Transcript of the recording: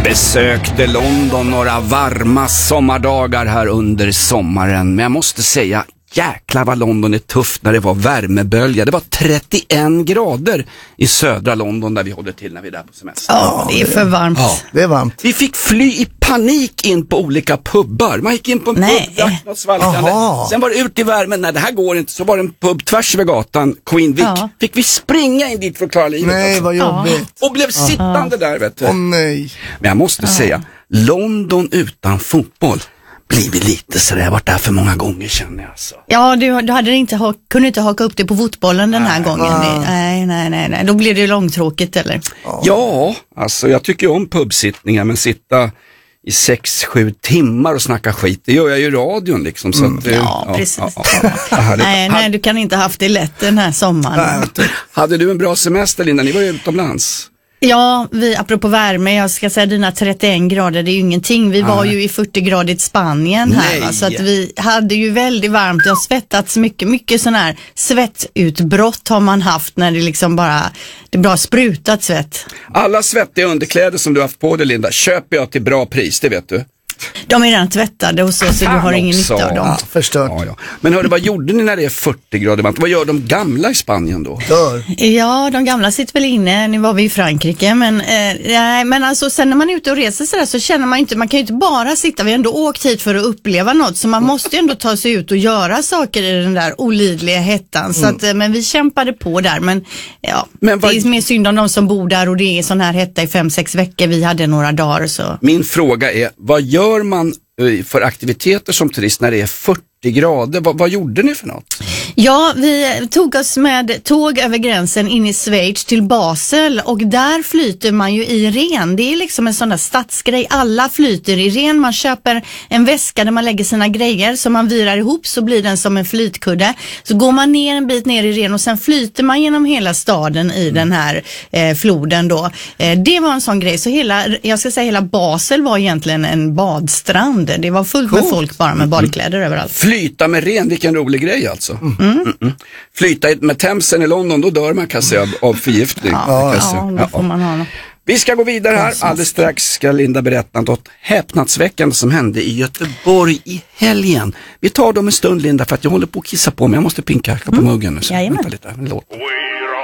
Besökte London några varma sommardagar här under sommaren. Men jag måste säga, jäklar vad London är tufft när det var värmebölja. Det var 31 grader i södra London där vi håller till när vi är där på semester. Ja, det är för varmt. Ja, det är varmt. Vi fick fly i panik in på olika pubbar. Man gick in på en pub, drack något svalkande. Sen var det ut i värmen. Nej, det här går inte. Så var det en pub tvärs över gatan, Queen Vic. Ja. Fick vi springa in dit för att klara livet. Nej, vad jobbigt. Och blev sittande där, vet du. Nej. Men jag måste säga, London utan fotboll blivit lite så. Jag har varit där för många gånger, känner jag så. Ja, du hade kunde inte haka upp det på fotbollen den här gången. Nej. Då blir det långtråkigt, eller? Ja, alltså jag tycker om pubsittningar, men sitta i 6-7 timmar och snacka skit, det gör jag ju i radion liksom. Så att, precis. Nej, du kan inte haft det lätt den här sommaren. Hade du en bra semester, Linda? Ni var ju utomlands. Ja, apropå värme, jag ska säga dina 31 grader, det är ju ingenting. Vi var ju i 40-gradigt Spanien här, va? Så att vi hade ju väldigt varmt. Jag har svettats mycket sån här svettutbrott har man haft när det liksom det bara sprutat svett. Alla svettiga underkläder som du har haft på dig, Linda, köper jag till bra pris, det vet du. De är redan tvättade och så du har ingen nytta av dem. Ja, förstört. Ja. Men hörde, vad gjorde ni när det är 40 grader varmt? Vad gör de gamla i Spanien då? Ja, de gamla sitter väl inne. Nu var vi i Frankrike, men alltså sen när man är ute och reser sådär så känner man inte, man kan ju inte bara sitta. Vi har ändå åkt hit för att uppleva något, så man måste ju ändå ta sig ut och göra saker i den där olidliga hettan. Så att, men vi kämpade på där, men det är mer synd om de som bor där och det är sån här hetta i 5-6 veckor. Vi hade några dagar så. Min fråga är, vad gör man för aktiviteter som turist när det är 40 grader? Vad gjorde ni för något? Ja, vi tog oss med tåg över gränsen in i Schweiz till Basel, och där flyter man ju i ren. Det är liksom en sån där stadsgrej. Alla flyter i ren. Man köper en väska där man lägger sina grejer som man virar ihop, så blir den som en flytkudde. Så går man ner en bit ner i ren och sen flyter man genom hela staden i den här floden då. Det var en sån grej. Så hela Basel var egentligen en badstrand. Det var fullt med folk bara med badkläder överallt. Flyta med ren, vilken rolig grej alltså. Flyta med Themsen i London, då dör man, kan säga, av förgiftning. Då får man ha något. Vi ska gå vidare här. Alldeles strax ska Linda berätta något häpnadsväckande som hände i Göteborg i helgen. Vi tar dem en stund, Linda, för att jag håller på att kissa på mig. Jag måste pinka på muggen nu. Så vänta lite, en låt.